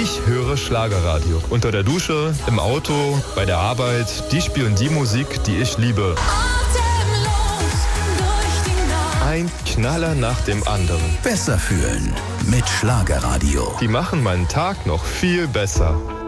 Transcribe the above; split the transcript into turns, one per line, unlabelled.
Ich höre Schlagerradio. Unter der Dusche, im Auto, bei der Arbeit. Die spielen die Musik, die ich liebe. Ein Knaller nach dem anderen.
Besser fühlen mit Schlagerradio.
Die machen meinen Tag noch viel besser.